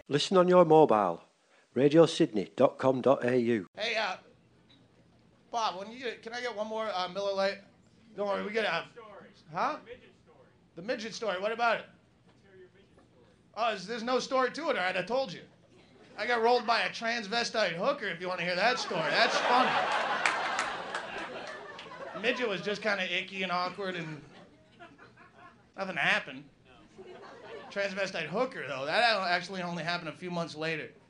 Listen on your mobile. radiosydney.com.au. Hey, Bob, can I get one more Miller Lite? Don't worry, we get huh? The midget story. What about it? Oh, there's no story to it. All right, I told you. I got rolled by a transvestite hooker. If you want to hear that story, that's funny. Midget was just kind of icky and awkward, and nothing happened. Transvestite hooker, though, that actually only happened a few months later.